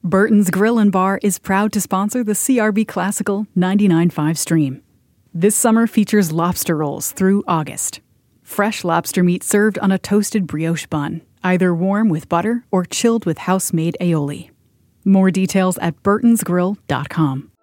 Burton's Grill and Bar is proud to sponsor the CRB Classical 99.5 stream. This summer features lobster rolls through August. Fresh lobster meat served on a toasted brioche bun, either warm with butter or chilled with house-made aioli. More details at burtonsgrill.com.